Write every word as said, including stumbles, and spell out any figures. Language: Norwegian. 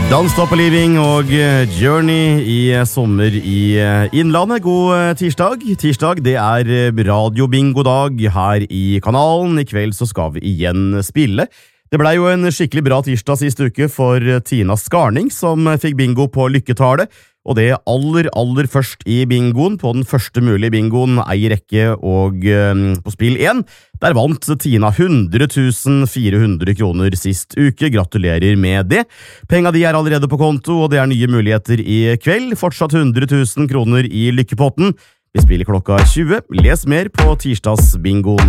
Don't Stop Believing og Journey i sommer i Innlandet. God tirsdag. Tirsdag, det er radiobingo-dag her i kanalen. I kveld så skal vi igjen spille. Det ble jo en skikkelig bra tirsdag siste uke for Tina Skarning, som fikk bingo på lykketallet. Og det aller, aller først i bingoen, på den første mulige bingoen, ei rekke og um, på spill én. Der vant Tina hundre tusen fire hundre kroner sist uke. Gratulerer med det. Penga de er allerede på konto, og det er nye muligheter i kveld. Fortsatt hundre tusen kroner i lykkepotten. Vi spiller klokka tjue. Les mer på tirsdagsbingoen